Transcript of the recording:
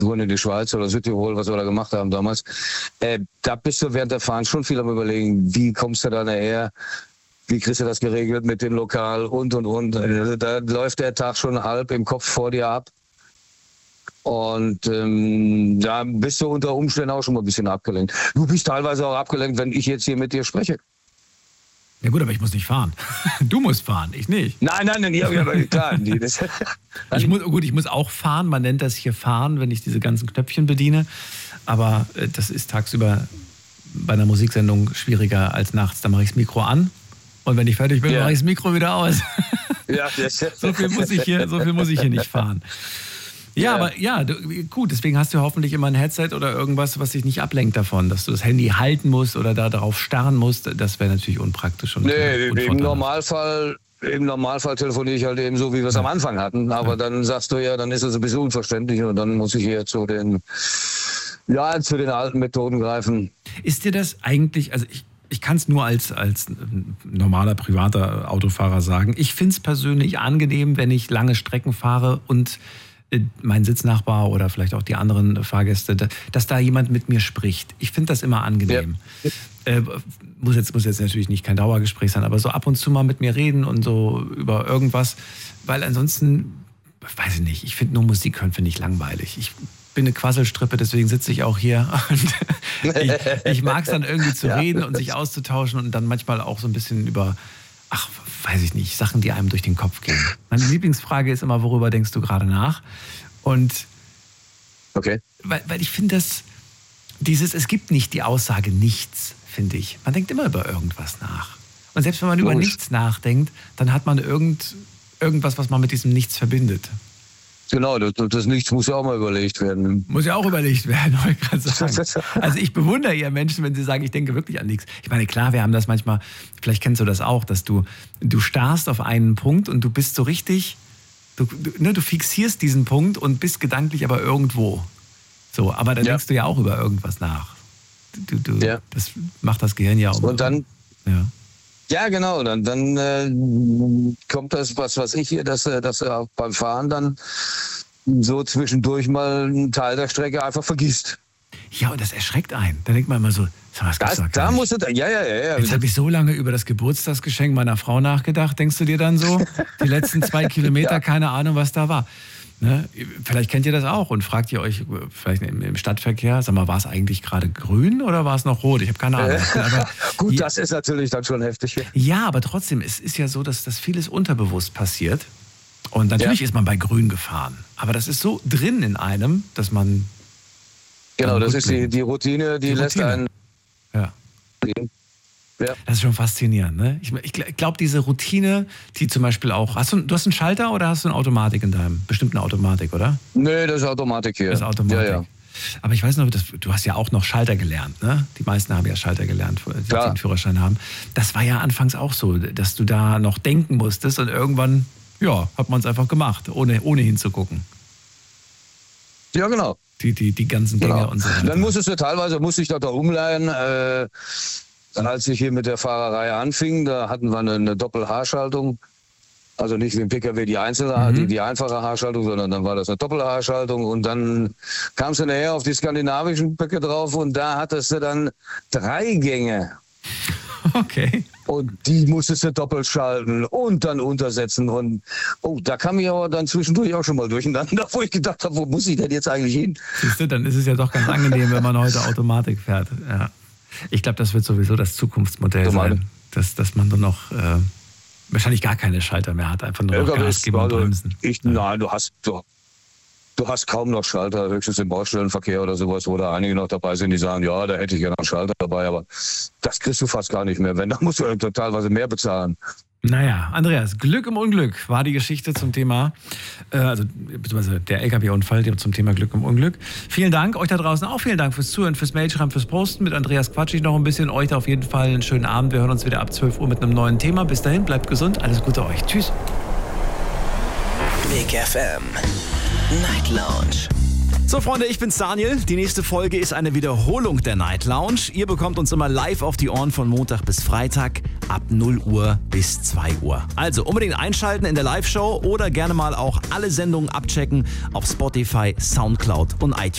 in die Schweiz oder Südtirol, was wir da gemacht haben damals. Da bist du während der Fahrt schon viel am Überlegen, wie kommst du da nachher? Wie kriegst du das geregelt mit dem Lokal und. Da läuft der Tag schon halb im Kopf vor dir ab. Und da bist du unter Umständen auch schon mal ein bisschen abgelenkt. Du bist teilweise auch abgelenkt, wenn ich jetzt hier mit dir spreche. Ja gut, aber ich muss nicht fahren. Du musst fahren, ich nicht. Nein, ja, klar. Ich muss auch fahren, man nennt das hier fahren, wenn ich diese ganzen Knöpfchen bediene. Aber das ist tagsüber bei einer Musiksendung schwieriger als nachts. Da mache ich das Mikro an. Und wenn ich fertig bin, mache ich das Mikro wieder aus. Ja, so viel muss ich hier nicht fahren. Ja, aber gut, deswegen hast du hoffentlich immer ein Headset oder irgendwas, was dich nicht ablenkt davon, dass du das Handy halten musst oder da darauf starren musst. Das wäre natürlich unpraktisch. Und im Normalfall telefoniere ich halt eben so, wie wir es am Anfang hatten. Aber dann sagst du ja, dann ist es ein bisschen unverständlich und dann muss ich hier zu den alten Methoden greifen. Ist dir das eigentlich, also ich kann es nur als normaler, privater Autofahrer sagen. Ich finde es persönlich angenehm, wenn ich lange Strecken fahre und mein Sitznachbar oder vielleicht auch die anderen Fahrgäste, dass da jemand mit mir spricht. Ich finde das immer angenehm. Ja. Muss jetzt natürlich nicht kein Dauergespräch sein, aber so ab und zu mal mit mir reden und so über irgendwas. Weil ansonsten, weiß ich nicht, ich finde nur Musik hören, finde ich langweilig. Ich bin eine Quasselstrippe, deswegen sitze ich auch hier. Und ich mag es dann irgendwie zu reden und sich auszutauschen und dann manchmal auch so ein bisschen über, weiß ich nicht, Sachen, die einem durch den Kopf gehen. Meine Lieblingsfrage ist immer, worüber denkst du gerade nach? Und weil ich finde, es gibt nicht die Aussage nichts, finde ich. Man denkt immer über irgendwas nach. Und selbst wenn man über nichts nachdenkt, dann hat man irgendwas, was man mit diesem Nichts verbindet. Genau, das Nichts muss ja auch mal überlegt werden. Muss ja auch überlegt werden, wollte ich gerade sagen. Also ich bewundere ja Menschen, wenn sie sagen, ich denke wirklich an nichts. Ich meine, klar, wir haben das manchmal, vielleicht kennst du das auch, dass du starrst auf einen Punkt und du bist so richtig, du fixierst diesen Punkt und bist gedanklich aber irgendwo. So, aber dann denkst du ja auch über irgendwas nach. Das macht das Gehirn ja auch. Und dann... Ja, genau. Dann kommt das, was ich hier, dass beim Fahren dann so zwischendurch mal einen Teil der Strecke einfach vergisst. Ja, und das erschreckt einen. Da denkt man immer so, da musst du, ja. Jetzt habe ich so lange über das Geburtstagsgeschenk meiner Frau nachgedacht. Denkst du dir dann so, die letzten 2 Kilometer, keine Ahnung, was da war. Ne? Vielleicht kennt ihr das auch und fragt ihr euch vielleicht im Stadtverkehr, sag mal, war es eigentlich gerade grün oder war es noch rot? Ich habe keine Ahnung. Aber gut, das ist natürlich dann schon heftig. Ja, aber trotzdem, es ist ja so, dass das vieles unterbewusst passiert. Und natürlich ist man bei grün gefahren. Aber das ist so drin in einem, dass man... Genau, das ist die Routine, die lässt einen... Ja. Das ist schon faszinierend, ne? Ich glaube, diese Routine, die zum Beispiel auch... Du hast einen Schalter oder hast du eine Automatik in deinem? Bestimmt eine Automatik, oder? Nee, das ist Automatik hier. Das ist Automatik. Ja. Aber ich weiß noch, du hast ja auch noch Schalter gelernt, ne? Die meisten haben ja Schalter gelernt, die den Führerschein haben. Das war ja anfangs auch so, dass du da noch denken musstest und irgendwann, hat man es einfach gemacht, ohne hinzugucken. Ja, genau. Die ganzen Gänge und so weiter. Dann musste ich da umleihen, als ich hier mit der Fahrerei anfing, da hatten wir eine Doppel-H-Schaltung. Also nicht wie im PKW die einzelne, die einfache H-Schaltung, sondern dann war das eine Doppel-H-Schaltung. Und dann kamst du nachher auf die skandinavischen Böcke drauf und da hattest du dann 3 Gänge. Okay. Und die musstest du doppelt schalten und dann untersetzen. Und da kam ich aber dann zwischendurch auch schon mal durcheinander, wo ich gedacht habe, wo muss ich denn jetzt eigentlich hin? Siehst du, dann ist es ja doch ganz angenehm, wenn man heute Automatik fährt. Ja. Ich glaube, das wird sowieso das Zukunftsmodell sein, dass man dann noch wahrscheinlich gar keine Schalter mehr hat, einfach nur noch Gas geben und bremsen. Nein, du hast kaum noch Schalter, höchstens im Baustellenverkehr oder sowas, wo da einige noch dabei sind, die sagen, ja, da hätte ich ja noch einen Schalter dabei, aber das kriegst du fast gar nicht mehr. Wenn, dann musst du teilweise mehr bezahlen. Naja, Andreas, Glück im Unglück war die Geschichte zum Thema, beziehungsweise der LKW-Unfall zum Thema Glück im Unglück. Vielen Dank, euch da draußen auch vielen Dank fürs Zuhören, fürs Mailschreiben, fürs Posten. Mit Andreas quatsche ich noch ein bisschen. Euch auf jeden Fall einen schönen Abend. Wir hören uns wieder ab 12 Uhr mit einem neuen Thema. Bis dahin, bleibt gesund, alles Gute euch. Tschüss. Big FM Night Lounge. So Freunde, ich bin's Daniel. Die nächste Folge ist eine Wiederholung der Night Lounge. Ihr bekommt uns immer live auf die Ohren von Montag bis Freitag ab 0 Uhr bis 2 Uhr. Also unbedingt einschalten in der Live-Show oder gerne mal auch alle Sendungen abchecken auf Spotify, Soundcloud und iTunes.